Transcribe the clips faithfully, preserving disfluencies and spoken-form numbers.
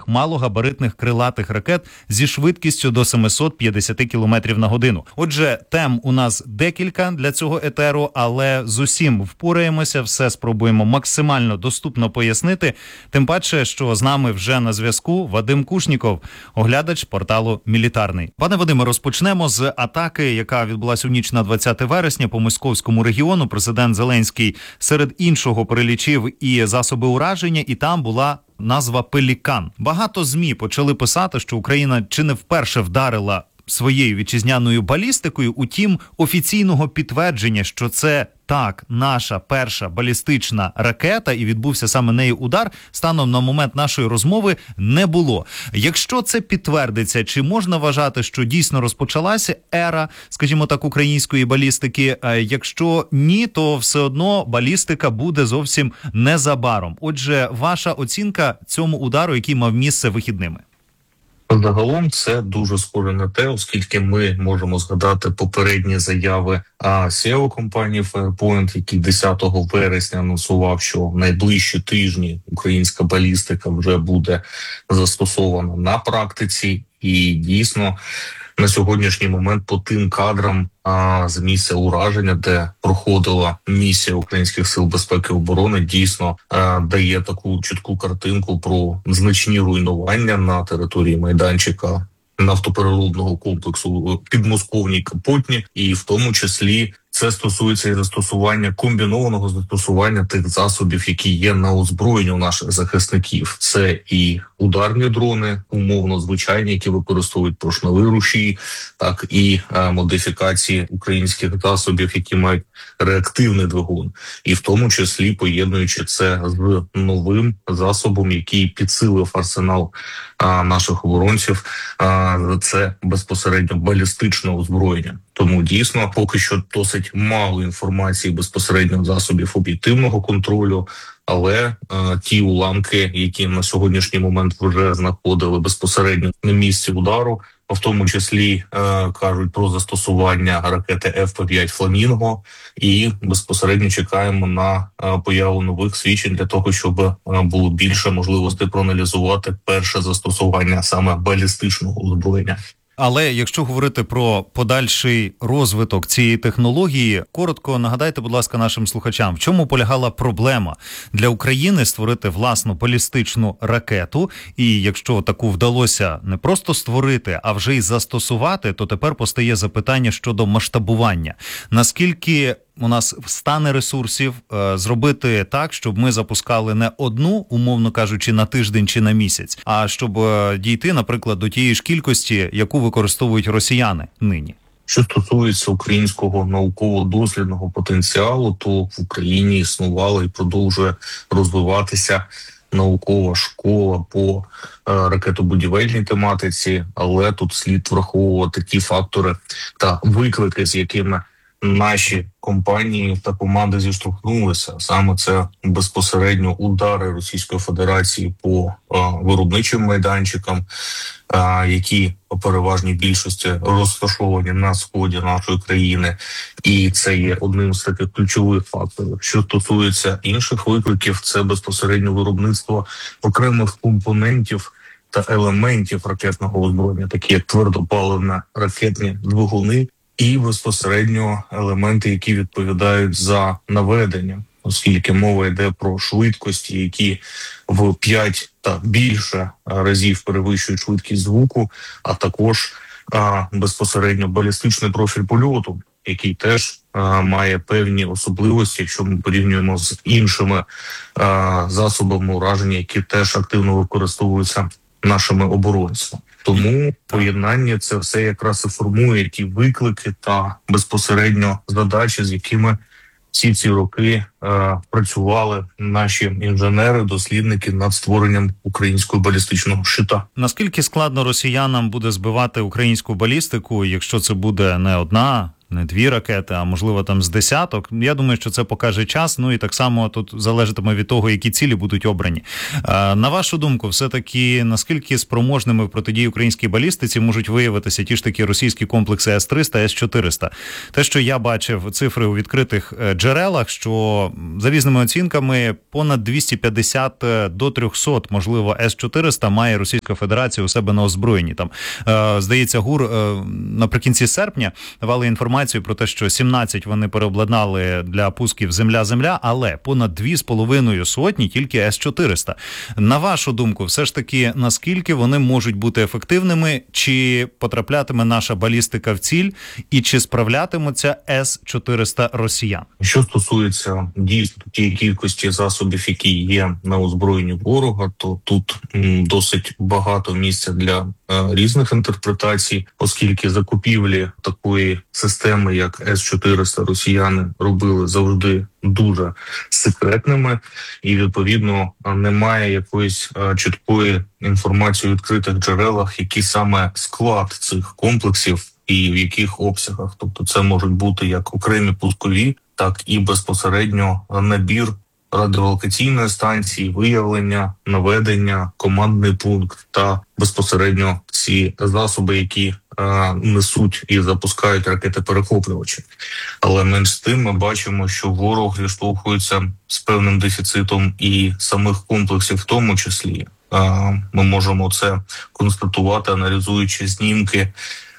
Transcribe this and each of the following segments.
нових малогабаритних крилатих ракет зі швидкістю до сімсот п'ятдесят кілометрів на годину. Отже, тем у нас декілька для цього етеру, але з усім впораємося, все спробуємо максимально доступно пояснити. Тим паче, що з нами вже на зв'язку Вадим Кушніков, оглядач порталу «Мілітарний». Пане Вадиме, розпочнемо з атаки, яка відбулася у ніч на двадцяте вересня по московському регіону. Президент Зеленський серед іншого перелічив і засоби ураження, і там була назва «Пелікан». Багато ЗМІ почали писати, що Україна чи не вперше вдарила своєю вітчизняною балістикою, утім офіційного підтвердження, що це так, наша перша балістична ракета, і відбувся саме нею удар, станом на момент нашої розмови не було. Якщо це підтвердиться, чи можна вважати, що дійсно розпочалася ера, скажімо так, української балістики? Якщо ні, то все одно балістика буде зовсім незабаром. Отже, ваша оцінка цьому удару, який мав місце вихідними? Загалом це дуже схоже на те, оскільки ми можемо згадати попередні заяви сі і о компанії Firepoint, який десятого вересня анонсував, що в найближчі тижні українська балістика вже буде застосована на практиці. І дійсно на сьогоднішній момент по тим кадрам а, з місця ураження, де проходила місія українських сил безпеки і оборони, дійсно а, дає таку чітку картинку про значні руйнування на території майданчика нафтопереробного комплексу підмосковній Капотні, і в тому числі це стосується і застосування, комбінованого застосування тих засобів, які є на озброєнні у наших захисників. Це і ударні дрони, умовно звичайні, які використовують поршневі рушії, так і е, модифікації українських засобів, які мають реактивний двигун. І в тому числі поєднуючи це з новим засобом, який підсилив арсенал е, наших оборонців, е, це безпосередньо балістичне озброєння. Тому дійсно поки що досить мало інформації безпосередньо засобів об'єктивного контролю, але е, ті уламки, які на сьогоднішній момент вже знаходили безпосередньо на місці удару, в тому числі е, кажуть про застосування ракети еф пі п'ять «Фламінго», і безпосередньо чекаємо на е, появу нових свідчень для того, щоб е, було більше можливостей проаналізувати перше застосування саме балістичного озброєння. Але якщо говорити про подальший розвиток цієї технології, коротко нагадайте, будь ласка, нашим слухачам, в чому полягала проблема для України створити власну балістичну ракету, і якщо таку вдалося не просто створити, а вже й застосувати, то тепер постає запитання щодо масштабування. Наскільки у нас стане ресурсів е, зробити так, щоб ми запускали не одну, умовно кажучи, на тиждень чи на місяць, а щоб е, дійти, наприклад, до тієї ж кількості, яку використовують росіяни нині? Що стосується українського науково-дослідного потенціалу, то в Україні існувала і продовжує розвиватися наукова школа по е, ракетобудівельній тематиці, але тут слід враховувати ті фактори та виклики, з якими наші компанії та команди зіштовхнулися. Саме це безпосередньо удари Російської Федерації по а, виробничим майданчикам, а, які по переважній більшості розташовані на сході нашої країни. І це є одним з таких ключових факторів. Що стосується інших викликів, це безпосередньо виробництво окремих компонентів та елементів ракетного озброєння, такі як твердопаливні ракетні двигуни, і безпосередньо елементи, які відповідають за наведення, оскільки мова йде про швидкості, які в п'ять та більше разів перевищують швидкість звуку, а також а, безпосередньо балістичний профіль польоту, який теж а, має певні особливості, якщо ми порівнюємо з іншими а, засобами ураження, які теж активно використовуються нашими оборонцями. Тому поєднання це все якраз і формує ті виклики та безпосередньо задачі, з якими всі ці роки е, працювали наші інженери, дослідники над створенням українського балістичного щита. Наскільки складно росіянам буде збивати українську балістику, якщо це буде не одна не дві ракети, а можливо там з десяток. Я думаю, що це покаже час. Ну і так само тут залежатиме від того, які цілі будуть обрані. На вашу думку, все-таки наскільки спроможними в протидії українській балістиці можуть виявитися ті ж такі російські комплекси С триста, С чотириста? Те, що я бачив цифри у відкритих джерелах, що за різними оцінками понад двісті п'ятдесят до триста, можливо, С чотириста має Російська Федерація у себе на озброєнні. Там, здається, ГУР наприкінці серпня давали інформацію про те, що сімнадцять вони переобладнали для пусків земля-земля, але понад дві з половиною сотні тільки С чотириста. На вашу думку, все ж таки, наскільки вони можуть бути ефективними, чи потраплятиме наша балістика в ціль, і чи справлятимуться С чотириста росіян? Що стосується дійсно тієї кількості засобів, які є на озброєнні ворога, то тут м, досить багато місця для е, різних інтерпретацій, оскільки закупівлі такої системи, як С чотириста, росіяни робили завжди дуже секретними, і відповідно немає якоїсь е, чіткої інформації у відкритих джерелах, який саме склад цих комплексів і в яких обсягах. Тобто це можуть бути як окремі пускові, так і безпосередньо набір радіолокаційної станції, виявлення, наведення, командний пункт та безпосередньо ці засоби, які е, несуть і запускають ракети-перехоплювачі. Але менш з тим ми бачимо, що ворог зіштовхується з певним дефіцитом і самих комплексів в тому числі. Е, ми можемо це констатувати, аналізуючи знімки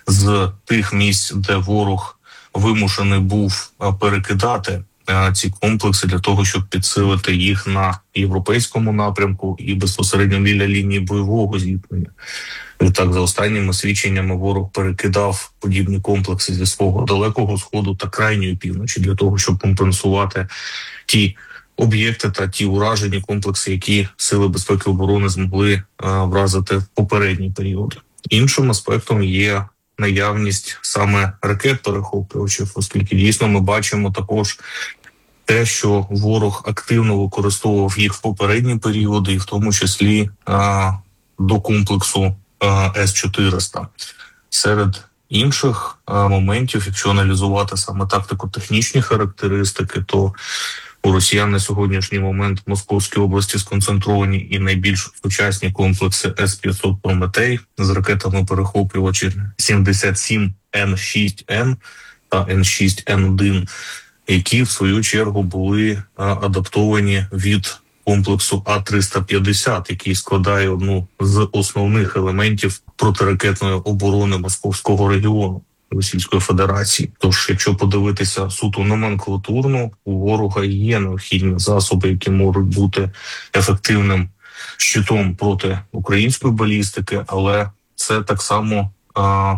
з тих місць, де ворог вимушений був перекидати ці комплекси для того, щоб підсилити їх на європейському напрямку і безпосередньо біля лінії бойового зіткнення. Відтак, за останніми свідченнями, ворог перекидав подібні комплекси зі свого далекого сходу та крайньої півночі для того, щоб компенсувати ті об'єкти та ті уражені комплекси, які Сили безпеки і оборони змогли а, вразити в попередній період. Іншим аспектом є наявність саме ракет-перехоплювачів, оскільки дійсно ми бачимо також те, що ворог активно використовував їх в попередні періоди, і в тому числі а, до комплексу а, С чотириста. Серед інших а, моментів, якщо аналізувати саме тактико-технічні характеристики, то у росіян на сьогоднішній момент в Московській області сконцентровані і найбільш сучасні комплекси С п'ятсот «Прометей» з ракетами-перехоплювачі сімдесят сім Н шість Н та Н шість Н один, які в свою чергу були а, адаптовані від комплексу А триста п'ятдесят, який складає одну з основних елементів протиракетної оборони Московського регіону Російської Федерації. Тож, якщо подивитися суто номенклатурно, у ворога є необхідні засоби, які можуть бути ефективним щитом проти української балістики, але це так само а,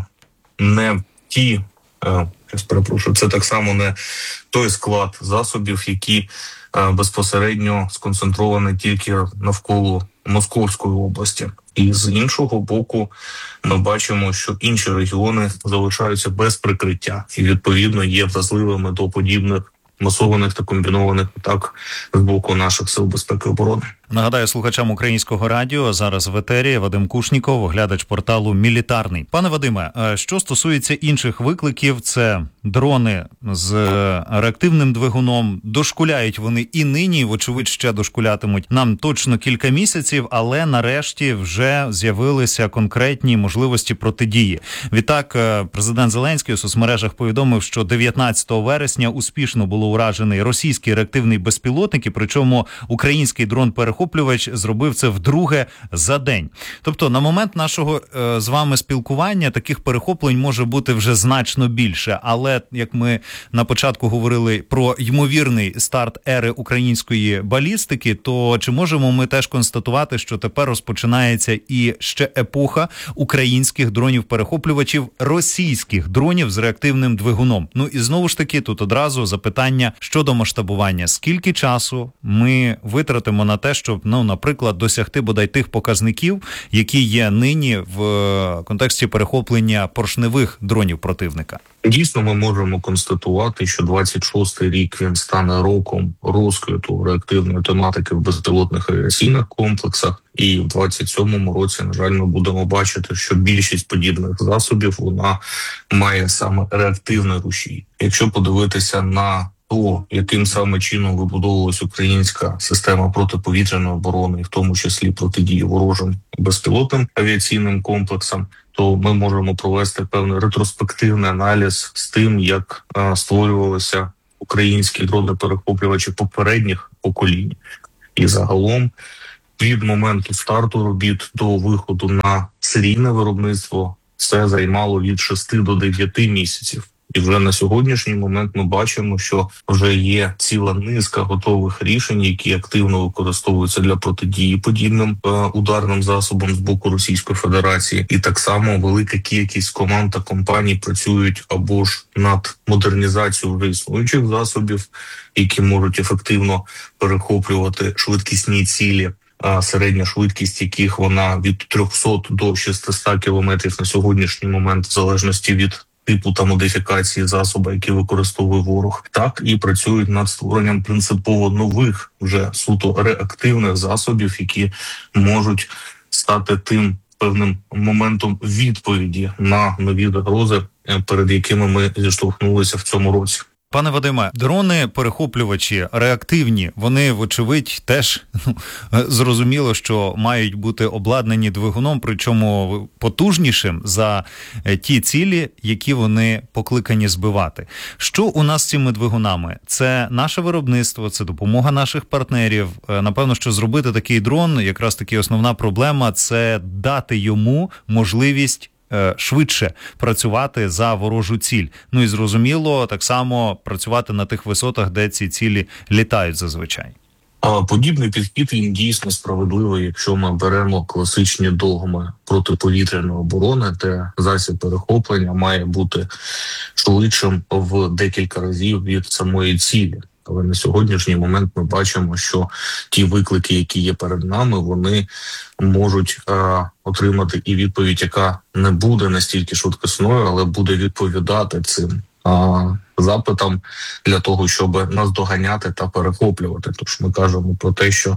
не ті, а, я перепрошую, це так само не той склад засобів, які а, безпосередньо сконцентровані тільки навколо Московської області. І з іншого боку, ми бачимо, що інші регіони залишаються без прикриття і, відповідно, є вразливими до подібних масованих та комбінованих атак з боку наших сил безпеки і оборони. Нагадаю слухачам Українського радіо, зараз в етері Вадим Кушніков, оглядач порталу «Мілітарний». Пане Вадиме, що стосується інших викликів, це дрони з реактивним двигуном. Дошкуляють вони і нині, вочевидь, ще дошкулятимуть нам точно кілька місяців, але нарешті вже з'явилися конкретні можливості протидії. Відтак, президент Зеленський у соцмережах повідомив, що дев'ятнадцятого вересня успішно було уражений російський реактивний безпілотник, і причому український дрон-перехоплювач зробив це вдруге за день. Тобто на момент нашого е, з вами спілкування таких перехоплень може бути вже значно більше, але як ми на початку говорили про ймовірний старт ери української балістики, то чи можемо ми теж констатувати, що тепер розпочинається і ще епоха українських дронів-перехоплювачів, російських дронів з реактивним двигуном? Ну і знову ж таки тут одразу запитання щодо масштабування. Скільки часу ми витратимо на те, щоб щоб, ну, наприклад, досягти бодай тих показників, які є нині в контексті перехоплення поршневих дронів противника? Дійсно, ми можемо констатувати, що двадцять шостий рік він стане роком розквіту реактивної тематики в безпілотних авіаційних комплексах. І в двадцять сьомому році, на жаль, ми будемо бачити, що більшість подібних засобів вона має саме реактивний рушій. Якщо подивитися на то, яким саме чином вибудовувалась українська система протиповітряної оборони, в тому числі протидії ворожим безпілотним авіаційним комплексам, то ми можемо провести певний ретроспективний аналіз з тим, як а, створювалися українські дрони-перехоплювачі попередніх поколінь. І загалом від моменту старту робіт до виходу на серійне виробництво це займало від шести до дев'яти місяців. І вже на сьогоднішній момент ми бачимо, що вже є ціла низка готових рішень, які активно використовуються для протидії подібним е, ударним засобам з боку Російської Федерації. І так само велика кількість команд та компаній працюють або ж над модернізацією вже існуючих засобів, які можуть ефективно перехоплювати швидкісні цілі, а середня швидкість яких вона від трьохсот до шестисот кілометрів на сьогоднішній момент, в залежності від типу та модифікації засобу, які використовує ворог, так і працюють над створенням принципово нових, вже суто реактивних засобів, які можуть стати тим певним моментом відповіді на нові загрози, перед якими ми зіштовхнулися в цьому році. Пане Вадиме, дрони-перехоплювачі реактивні, вони, вочевидь, теж, ну, зрозуміло, що мають бути обладнані двигуном, причому потужнішим за ті цілі, які вони покликані збивати. Що у нас з цими двигунами? Це наше виробництво, це допомога наших партнерів. Напевно, що зробити такий дрон, якраз таки основна проблема – це дати йому можливість швидше працювати за ворожу ціль. Ну і зрозуміло, так само працювати на тих висотах, де ці цілі літають зазвичай. А подібний підхід, він дійсно справедливий, якщо ми беремо класичні догми протиповітряної оборони, де засіб перехоплення має бути швидшим в декілька разів від самої цілі. Але на сьогоднішній момент ми бачимо, що ті виклики, які є перед нами, вони можуть е, отримати і відповідь, яка не буде настільки швидкісною, але буде відповідати цим е, запитам для того, щоб нас доганяти та перехоплювати. Тож ми кажемо про те, що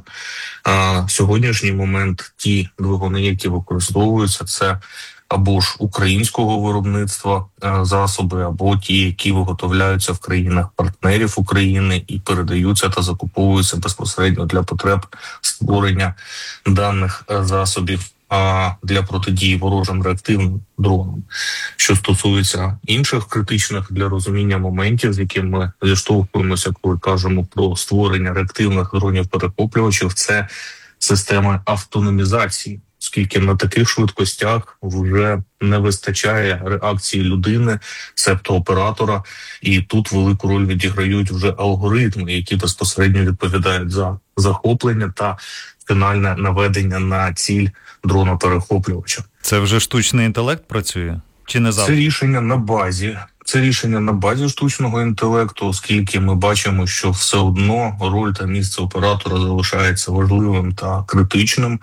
е, сьогоднішній момент ті двигуни, які використовуються, це або ж українського виробництва засоби, або ті, які виготовляються в країнах партнерів України і передаються та закуповуються безпосередньо для потреб створення даних засобів для протидії ворожим реактивним дронам. Що стосується інших критичних для розуміння моментів, з якими ми зіштовхуємося, коли кажемо про створення реактивних дронів-перехоплювачів, це системи автономізації. Оскільки на таких швидкостях вже не вистачає реакції людини, себто оператора, і тут велику роль відіграють вже алгоритми, які безпосередньо відповідають за захоплення та фінальне наведення на ціль дрона-перехоплювача. Це вже штучний інтелект працює? Чи не завжди? Це рішення на базі. Це рішення на базі штучного інтелекту, оскільки ми бачимо, що все одно роль та місце оператора залишається важливим та критичним.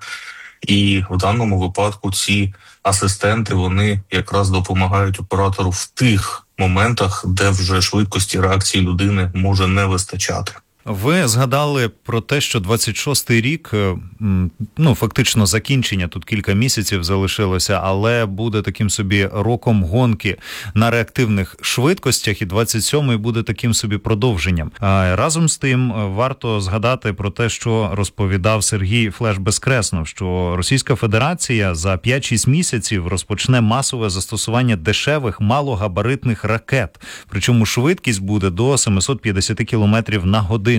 І в даному випадку ці асистенти, вони якраз допомагають оператору в тих моментах, де вже швидкості реакції людини може не вистачати. Ви згадали про те, що двадцять шостий рік, ну, фактично закінчення, тут кілька місяців залишилося, але буде таким собі роком гонки на реактивних швидкостях, і двадцять сьомий буде таким собі продовженням. А разом з тим варто згадати про те, що розповідав Сергій Флеш Безкреснов, що Російська Федерація за п'ять-шість місяців розпочне масове застосування дешевих малогабаритних ракет, причому швидкість буде до сімсот п'ятдесят кілометрів на годину.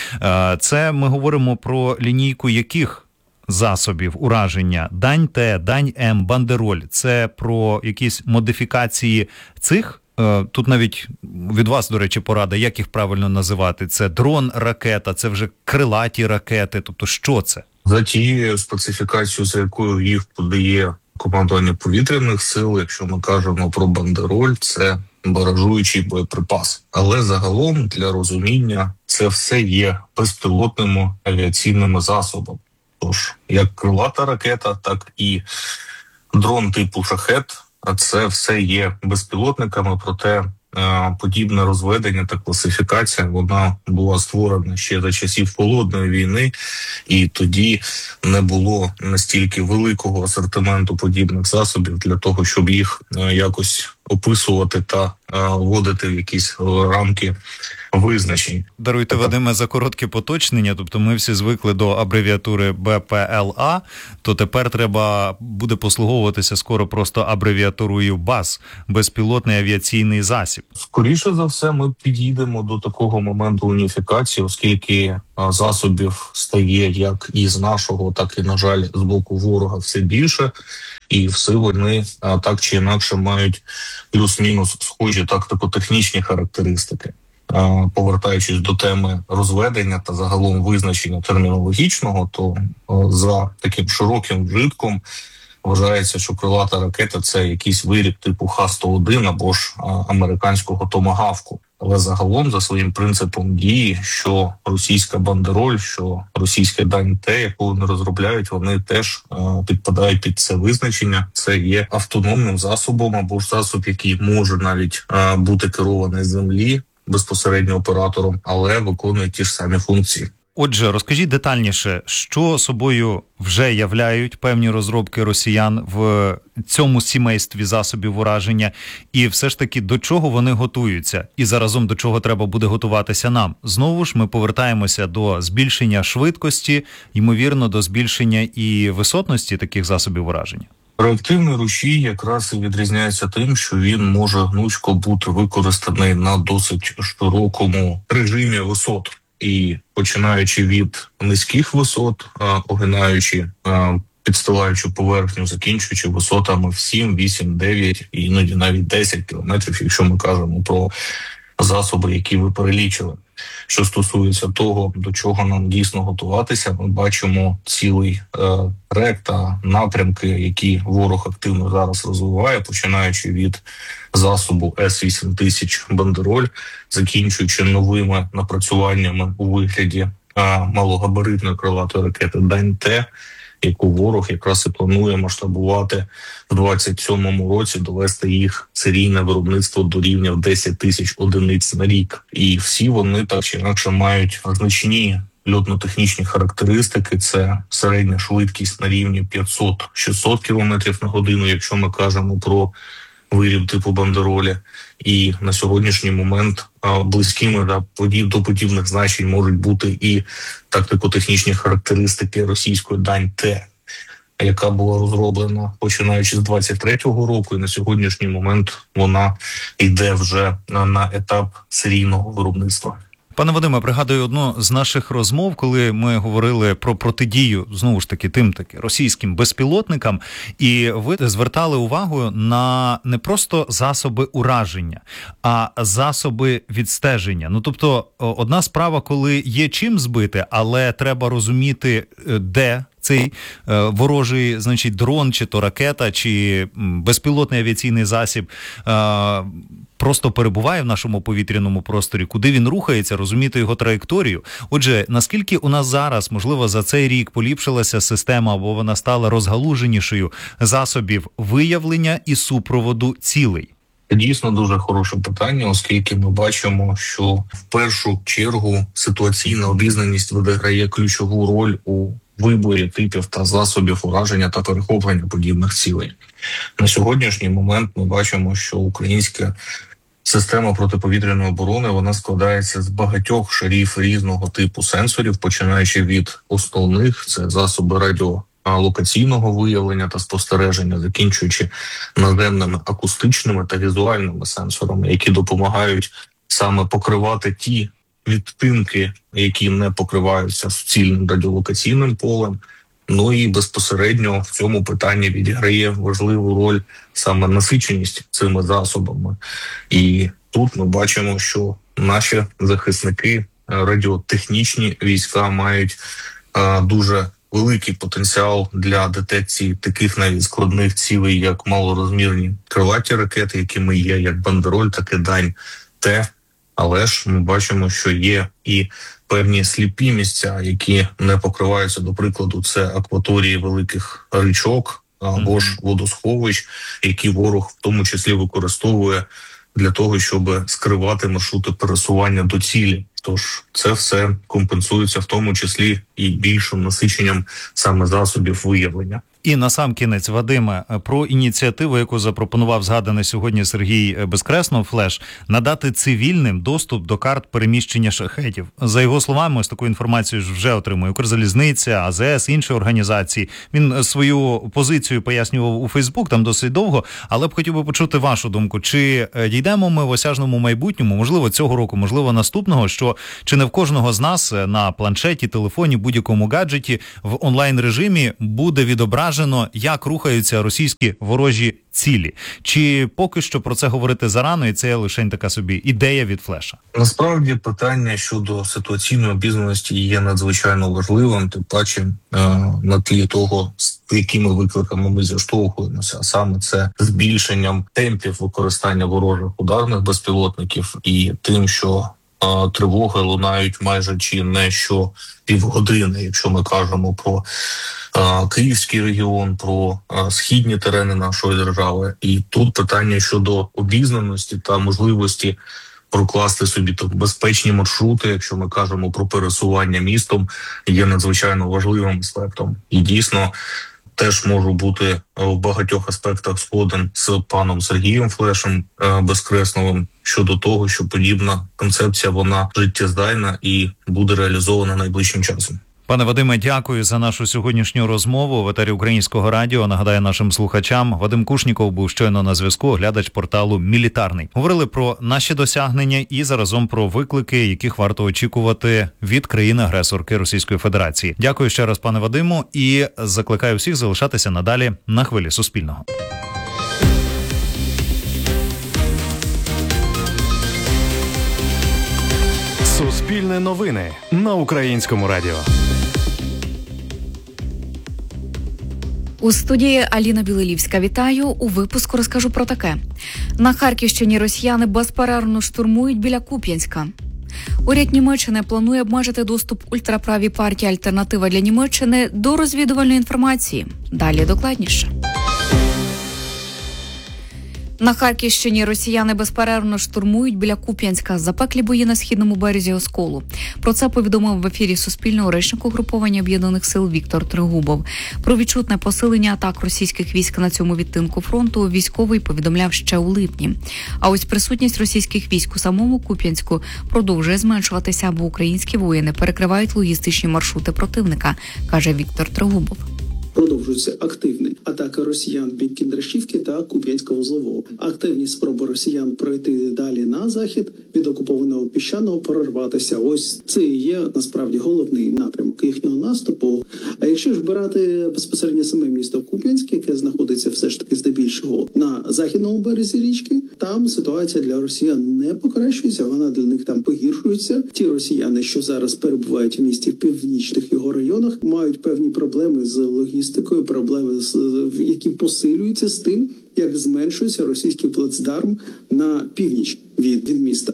Це ми говоримо про лінійку яких засобів ураження? Дань-Т, Дань-М, Бандероль. Це про якісь модифікації цих? Тут навіть від вас, до речі, порада, як їх правильно називати. Це дрон-ракета, це вже крилаті ракети. Тобто що це? За тією специфікацією, за якою їх подає командування повітряних сил, якщо ми кажемо про Бандероль, це баражуючий боєприпас. Але загалом, для розуміння, це все є безпілотними авіаційними засобами. Тож, як крилата ракета, так і дрон типу «Шахед», а це все є безпілотниками, проте е, подібне розведення та класифікація, вона була створена ще за часів Холодної війни, і тоді не було настільки великого асортименту подібних засобів для того, щоб їх е, якось описувати та е, вводити в якісь рамки визначень. Даруйте, Вадиме, за коротке поточнення, тобто ми всі звикли до абревіатури Б П Л А, то тепер треба буде послуговуватися скоро просто абревіатурою БАЗ – безпілотний авіаційний засіб. Скоріше за все, ми підійдемо до такого моменту уніфікації, оскільки а, засобів стає як із нашого, так і, на жаль, з боку ворога все більше, і все вони а, так чи інакше мають плюс-мінус схожі тактико-технічні характеристики. Повертаючись до теми розведення та загалом визначення термінологічного, то за таким широким вжитком вважається, що крилата ракета – це якийсь виріб типу Х сто один або ж американського томагавку. Але загалом за своїм принципом дії, що російська бандероль, що російська дань Т, яку вони розробляють, вони теж е, підпадають під це визначення. Це є автономним засобом або ж засоб, який може навіть е, бути керований з землі безпосередньо оператором, але виконує ті ж самі функції. Отже, розкажіть детальніше, що собою вже являють певні розробки росіян в цьому сімействі засобів ураження, і все ж таки до чого вони готуються, і заразом до чого треба буде готуватися нам. Знову ж ми повертаємося до збільшення швидкості, ймовірно, до збільшення і висотності таких засобів ураження. Реактивний рушій якраз і відрізняється тим, що він може гнучко бути використаний на досить широкому режимі висот. І починаючи від низьких висот, огинаючи, підстилаючи поверхню, закінчуючи висотами в сім, вісім, дев'ять і іноді навіть десять кілометрів, якщо ми кажемо про засоби, які ви перелічили. Що стосується того, до чого нам дійсно готуватися, ми бачимо цілий е, рек та напрямки, які ворог активно зараз розвиває, починаючи від засобу С вісім тисяч «Бандероль», закінчуючи новими напрацюваннями у вигляді е, малогабаритної крилатої ракети «Дань-Т», яку ворог якраз і планує масштабувати в двадцять сьомому році, довести їх серійне виробництво до рівня в десять тисяч одиниць на рік. І всі вони так чи інакше мають значні льотно-технічні характеристики. Це середня швидкість на рівні п'ятсот-шістсот кілометрів на годину, якщо ми кажемо про виріб типу «Бандеролі». І на сьогоднішній момент а, близькими да, до подібних значень можуть бути і тактико-технічні характеристики російської «Дань-Т», яка була розроблена починаючи з двадцять третього року, і на сьогоднішній момент вона йде вже на, на етап серійного виробництва. Пане Вадиме, пригадую одну з наших розмов, коли ми говорили про протидію, знову ж таки, тим таки російським безпілотникам, і ви звертали увагу на не просто засоби ураження, а засоби відстеження. Ну, тобто, одна справа, коли є чим збити, але треба розуміти, де цей е, ворожий, значить, дрон, чи то ракета, чи м, безпілотний авіаційний засіб е, просто перебуває в нашому повітряному просторі, куди він рухається, розуміти його траєкторію. Отже, наскільки у нас зараз, можливо, за цей рік поліпшилася система, або вона стала розгалуженішою засобів виявлення і супроводу цілей? Дійсно дуже хороше питання, оскільки ми бачимо, що в першу чергу ситуаційна обізнаність відіграє ключову роль у виборі типів та засобів ураження та перехоплення подібних цілей. На сьогоднішній момент ми бачимо, що українська система протиповітряної оборони, вона складається з багатьох шарів різного типу сенсорів, починаючи від основних, це засоби радіолокаційного виявлення та спостереження, закінчуючи наземними акустичними та візуальними сенсорами, які допомагають саме покривати ті відтинки, які не покриваються суцільним радіолокаційним полем. Ну і безпосередньо в цьому питанні відіграє важливу роль саме насиченість цими засобами. І тут ми бачимо, що наші захисники, радіотехнічні війська мають а, дуже великий потенціал для детекції таких навіть складних цілей, як малорозмірні крилаті ракети, якими є як «Бандероль», так і «Дань-Т». Але ж ми бачимо, що є і певні сліпі місця, які не покриваються, до прикладу, це акваторії великих річок або ж водосховищ, які ворог в тому числі використовує для того, щоб скривати маршрути пересування до цілі. Тож це все компенсується в тому числі і більшим насиченням саме засобів виявлення. І насамкінець, Вадиме, про ініціативу, яку запропонував згаданий сьогодні Сергій Безкреснов, Флеш, надати цивільним доступ до карт переміщення шахедів. За його словами, ось таку інформацію вже отримує Укрзалізниця, А З С, інші організації. Він свою позицію пояснював у Фейсбук, там досить довго, але б хотів би почути вашу думку. Чи дійдемо ми в осяжному майбутньому, можливо, цього року, можливо, наступного, що чи не в кожного з нас на планшеті, телефоні, будь-якому гаджеті в онлайн-режимі буде відображено, як рухаються російські ворожі цілі? Чи поки що про це говорити зарано, і це лише така собі ідея від Флеша? Насправді питання щодо ситуаційної обізнаності є надзвичайно важливим, тим паче на тлі того, з якими викликами ми зіштовхуємося, а саме це збільшенням темпів використання ворожих ударних безпілотників і тим, що тривоги лунають майже чи не що півгодини, якщо ми кажемо про а, Київський регіон, про а, східні терени нашої держави. І тут питання щодо обізнаності та можливості прокласти собі там безпечні маршрути, якщо ми кажемо про пересування містом, є надзвичайно важливим аспектом. І дійсно теж можу бути в багатьох аспектах згоден з паном Сергієм Флешем Безкресновим щодо того, що подібна концепція, вона життєздайна і буде реалізована найближчим часом. Пане Вадиме, дякую за нашу сьогоднішню розмову в етері Українського радіо. Нагадаю нашим слухачам, Вадим Кушніков був щойно на зв'язку, оглядач порталу «Мілітарний». Говорили про наші досягнення і заразом про виклики, яких варто очікувати від країни-агресорки Російської Федерації. Дякую ще раз, пане Вадиму, і закликаю всіх залишатися надалі на хвилі Суспільного. Суспільне новини на Українському радіо. У студії Аліна Білилівська. Вітаю. У випуску розкажу про таке. На Харківщині росіяни безперервно штурмують біля Куп'янська. Уряд Німеччини планує обмежити доступ ультраправій партії «Альтернатива для Німеччини» до розвідувальної інформації. Далі докладніше. На Харківщині росіяни безперервно штурмують біля Куп'янська. Запеклі бої на східному березі Осколу. Про це повідомив в ефірі Суспільного речник угруповання Об'єднаних сил Віктор Трегубов. Про відчутне посилення атак російських військ на цьому відтинку фронту військовий повідомляв ще у липні. А ось присутність російських військ у самому Куп'янську продовжує зменшуватися, бо українські воїни перекривають логістичні маршрути противника, каже Віктор Трегубов. Продовжуються активні атаки росіян в бік Кіндрашівки та Куп'янська-Вузлового. Активні спроби росіян пройти далі на захід від окупованого Піщаного, прорватися. Ось це і є насправді головний напрямок їхнього наступу. А якщо ж брати безпосередньо саме місто Куп'янськ, яке знаходиться все ж таки здебільшого на західному березі річки, там ситуація для росіян не покращується, вона для них там погіршується. Ті росіяни, що зараз перебувають в місті в північних його районах, мають певні проблеми з логістикою. Такої проблеми, які посилюються з тим, як зменшується російський плацдарм на північ від, від міста.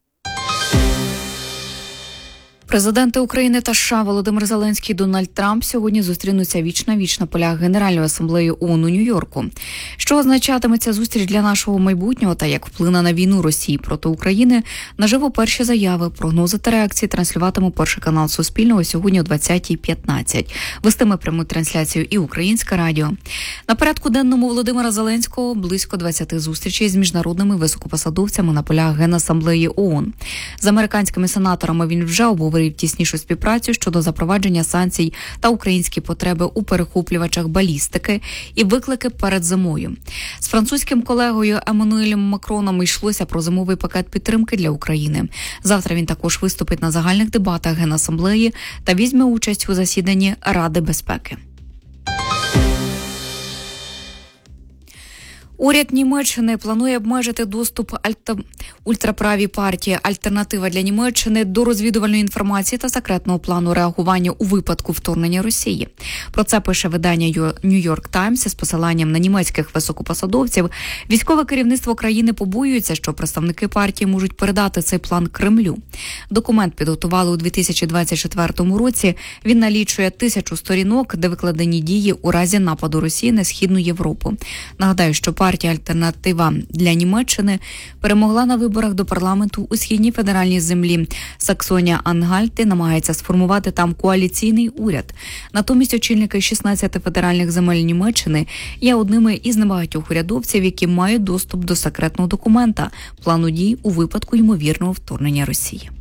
Президенти України та США Володимир Зеленський і Дональд Трамп сьогодні зустрінуться віч-на-віч на полях Генеральної асамблеї ООН у Нью-Йорку. Що означатиме ця зустріч для нашого майбутнього та як вплине на війну Росії проти України, наживо перші заяви, прогнози та реакції транслюватиме перший канал Суспільного сьогодні о двадцятій п'ятнадцять. Вестиме пряму трансляцію і Українське радіо. На порядку денному Володимира Зеленського близько двадцяти зустрічей з міжнародними високопосадовцями на полях Генасамблеї ООН. З американськими сенаторами він вже обговорив тіснішу співпрацю щодо запровадження санкцій та українські потреби у перехоплювачах балістики і виклики перед зимою. З французьким колегою Еммануелем Макроном йшлося про зимовий пакет підтримки для України. Завтра він також виступить на загальних дебатах Генасамблеї та візьме участь у засіданні Ради безпеки. Уряд Німеччини планує обмежити доступ альта... ультраправій партії «Альтернатива для Німеччини» до розвідувальної інформації та секретного плану реагування у випадку вторгнення Росії. Про це пише видання «Нью-Йорк Таймс» із посиланням на німецьких високопосадовців. Військове керівництво країни побоюється, що представники партії можуть передати цей план Кремлю. Документ підготували у дві тисячі двадцять четвертому році. Він налічує тисячу сторінок, де викладені дії у разі нападу Росії на Східну Європу. Нагадаю, що партія «Альтернатива для Німеччини» перемогла на виборах до парламенту у східній федеральній землі. Саксонія-Ангальт намагається сформувати там коаліційний уряд. Натомість очільники шістнадцяти федеральних земель Німеччини є одними із небагатьох урядовців, які мають доступ до секретного документа – плану дій у випадку ймовірного вторгнення Росії.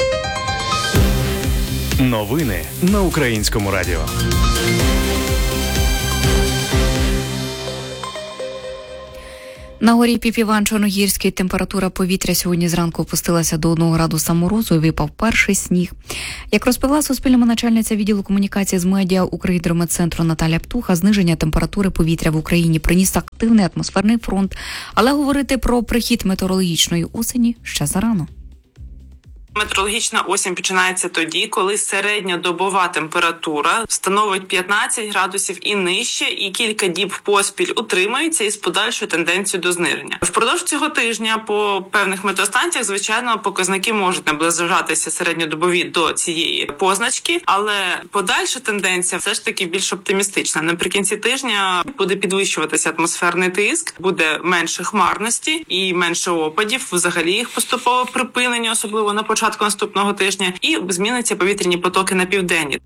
Новини на Українському радіо. На горі Піпіван-Чорногірський температура повітря сьогодні зранку опустилася до одного градуса морозу і випав перший сніг. Як розповіла Суспільному начальниця відділу комунікації з медіа Укргідрометцентру Наталя Птуха, зниження температури повітря в Україні приніс активний атмосферний фронт, але говорити про прихід метеорологічної осені ще зарано. Метеорологічна осінь починається тоді, коли середньодобова температура становить п'ятнадцять градусів і нижче, і кілька діб поспіль утримується із подальшою тенденцією до зниження. Впродовж цього тижня по певних метеостанціях, звичайно, показники можуть наближатися середньодобові до цієї позначки, але подальша тенденція все ж таки більш оптимістична. Наприкінці тижня буде підвищуватися атмосферний тиск, буде менше хмарності і менше опадів, взагалі їх поступове припинення, особливо на початку початку наступного тижня, і зміниться повітряні потоки на південні.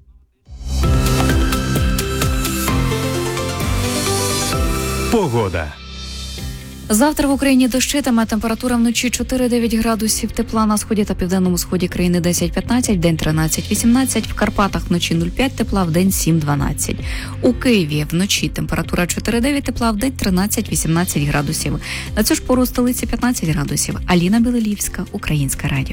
Погода. Завтра в Україні дощитиме, температура вночі чотири-дев'ять градусів тепла, на сході та південному сході країни десять-п'ятнадцять, вдень тринадцять-вісімнадцять, в Карпатах вночі нуль п'ять тепла, вдень сім-дванадцять. У Києві вночі температура чотири-дев'ять тепла, вдень тринадцять-вісімнадцять градусів. На цю ж пору у столиці п'ятнадцять градусів. Аліна Білелівська, Українське радіо.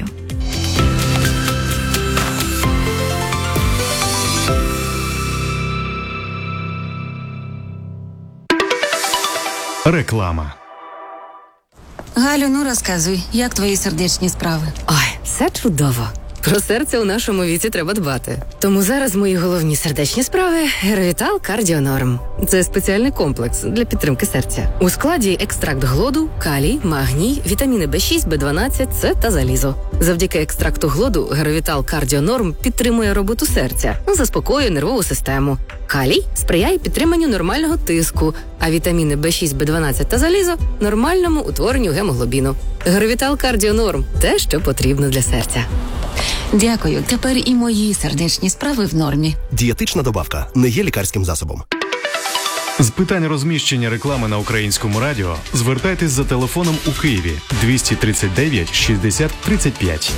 Реклама. Галю, ну розказуй, як твої сердечні справи? Ой, все чудово. Про серце у нашому віці треба дбати. Тому зараз мої головні сердечні справи – Геровітал Кардіонорм. Це спеціальний комплекс для підтримки серця. У складі екстракт глоду, калій, магній, вітаміни Б шість, Б дванадцять, С та залізо. Завдяки екстракту глоду Геровітал Кардіонорм підтримує роботу серця, заспокоює нервову систему. Калій сприяє підтриманню нормального тиску, а вітаміни Б шість, Б дванадцять та залізо – нормальному утворенню гемоглобіну. Геровітал Кардіонорм – те, що потрібно для серця. Дякую, тепер і мої сердечні справи в нормі. Дієтична добавка не є лікарським засобом. З питань розміщення реклами на Українському радіо звертайтесь за телефоном у Києві двісті тридцять дев'ять шістдесят тридцять п'ять.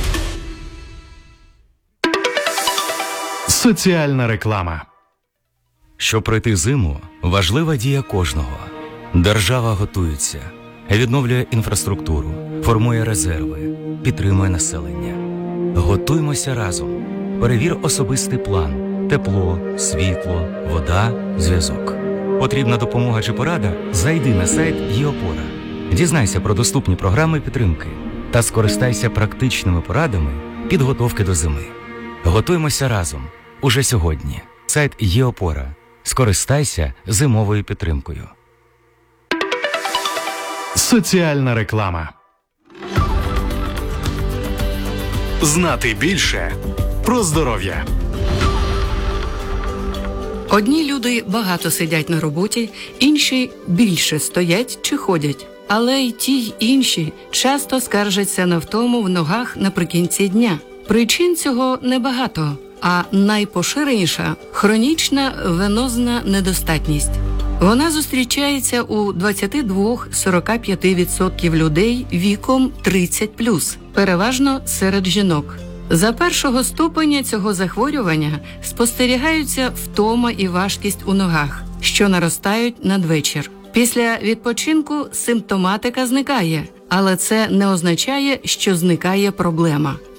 Соціальна реклама. Щоб пройти зиму, важлива дія кожного. Держава готується, відновлює інфраструктуру, формує резерви, підтримує населення. Готуймося разом. Перевір особистий план. Тепло, світло, вода, зв'язок. Потрібна допомога чи порада? Зайди на сайт ЄОПОРА. Дізнайся про доступні програми підтримки та скористайся практичними порадами підготовки до зими. Готуймося разом. Уже сьогодні. Сайт ЄОПОРА. Скористайся зимовою підтримкою. Соціальна реклама. Знати більше про здоров'я. Одні люди багато сидять на роботі, інші більше стоять чи ходять. Але й ті, й інші часто скаржаться на втому в ногах наприкінці дня. Причин цього небагато, а найпоширеніша – хронічна венозна недостатність. Вона зустрічається у двадцять два - сорок п'ять відсотків людей віком тридцять плюс, переважно серед жінок. За першого ступеня цього захворювання спостерігаються втома і важкість у ногах, що наростають надвечір. Після відпочинку симптоматика зникає, але це не означає, що зникає проблема.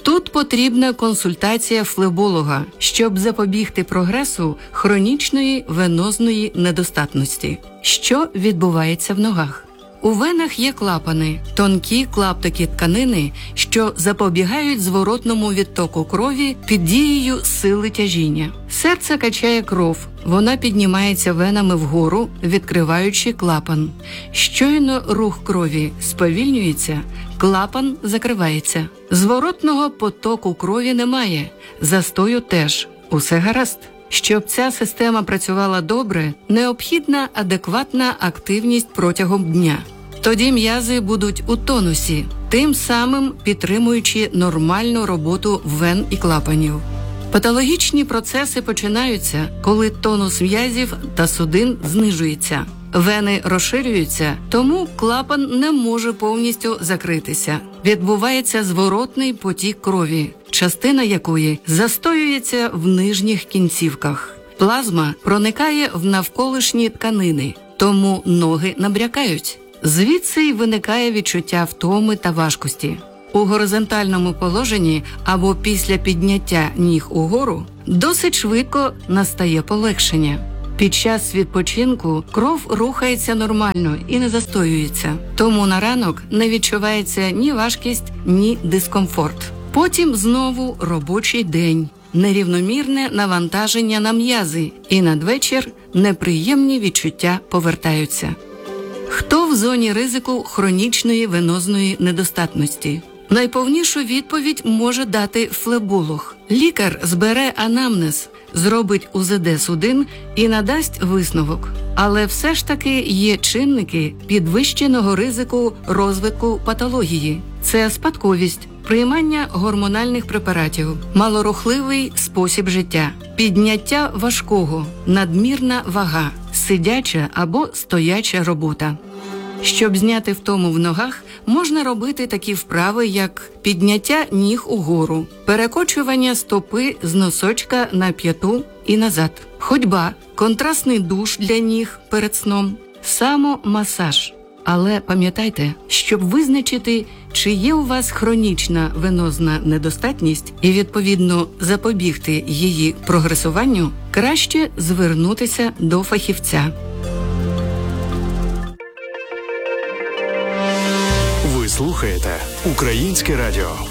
Тут потрібна консультація флеболога, щоб запобігти прогресу хронічної венозної недостатності. Що відбувається в ногах? У венах є клапани, тонкі клаптики тканини, що запобігають зворотному відтоку крові під дією сили тяжіння. Серце качає кров, вона піднімається венами вгору, відкриваючи клапан. Щойно рух крові сповільнюється, клапан закривається. Зворотного потоку крові немає, застою теж. Усе гаразд. Щоб ця система працювала добре, необхідна адекватна активність протягом дня. Тоді м'язи будуть у тонусі, тим самим підтримуючи нормальну роботу вен і клапанів. Патологічні процеси починаються, коли тонус м'язів та судин знижується. Вени розширюються, тому клапан не може повністю закритися. Відбувається зворотний потік крові, частина якої застоюється в нижніх кінцівках. Плазма проникає в навколишні тканини, тому ноги набрякають. Звідси й виникає відчуття втоми та важкості. У горизонтальному положенні або після підняття ніг угору досить швидко настає полегшення. Під час відпочинку кров рухається нормально і не застоюється, тому на ранок не відчувається ні важкість, ні дискомфорт. Потім знову робочий день, нерівномірне навантаження на м'язи, і надвечір неприємні відчуття повертаються. Хто в зоні ризику хронічної венозної недостатності? Найповнішу відповідь може дати флеболог. Лікар збере анамнез, зробить у зет де судин і надасть висновок. Але все ж таки є чинники підвищеного ризику розвитку патології. Це спадковість, приймання гормональних препаратів, малорухливий спосіб життя, підняття важкого, надмірна вага, сидяча або стояча робота. Щоб зняти втому в ногах, можна робити такі вправи, як підняття ніг угору, перекочування стопи з носочка на п'яту і назад, ходьба, контрастний душ для ніг перед сном, самомасаж. Але пам'ятайте, щоб визначити, чи є у вас хронічна венозна недостатність і, відповідно, запобігти її прогресуванню, краще звернутися до фахівця. Ви слухаєте Українське радіо.